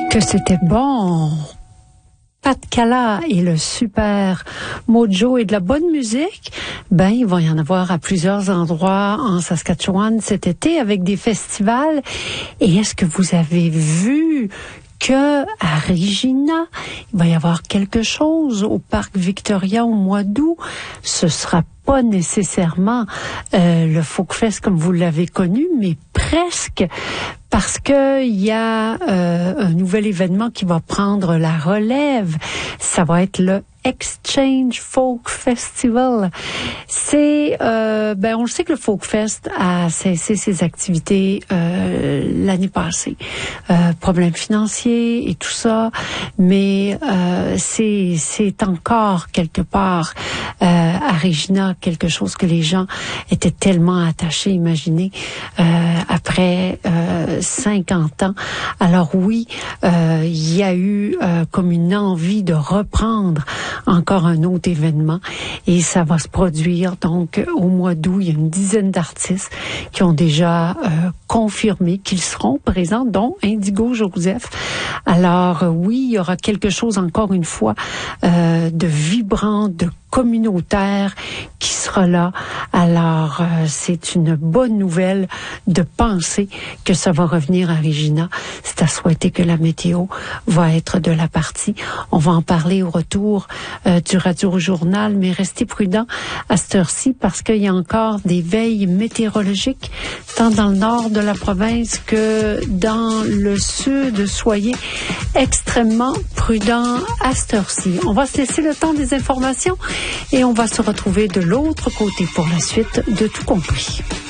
Que c'était bon! Pat Cala et le super Mojo et de la bonne musique, ben il va y en avoir à plusieurs endroits en Saskatchewan cet été avec des festivals. Et est-ce que vous avez vu que à Regina, il va y avoir quelque chose au parc Victoria au mois d'août? Ce sera pas nécessairement le Folkfest comme vous l'avez connu, mais presque, parce que il y a un nouvel événement qui va prendre la relève. Ça va être le Exchange Folk Festival. C'est on le sait que le Folkfest a cessé ses activités l'année passée. Problèmes financiers et tout ça, mais c'est encore quelque part à Regina quelque chose que les gens étaient tellement attachés, imaginez, après 50 ans. Alors oui, il y a eu comme une envie de reprendre encore un autre événement et ça va se produire donc au mois d'août. Il y a une dizaine d'artistes qui ont déjà confirmé qu'ils seront présents, dont Indigo Joseph. Alors oui, il y aura quelque chose encore une fois de vibrant, de communautaire qui sera là. Alors, c'est une bonne nouvelle de penser que ça va revenir à Regina. C'est à souhaiter que la météo va être de la partie. On va en parler au retour du Radio-Journal, mais restez prudents à cette heure-ci parce qu'il y a encore des veilles météorologiques tant dans le nord de la province que dans le sud. Soyez extrêmement prudents à cette heure-ci. On va se laisser le temps des informations et on va se retrouver de l'autre côté pour la suite de Tout compris.